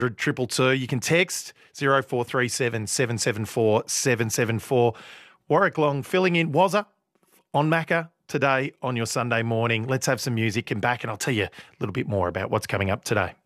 222. You can text 0437 774 774. Warwick Long filling in Wazza on Macca today on your Sunday morning. Let's have some music and back, and I'll tell you a little bit more about what's coming up today.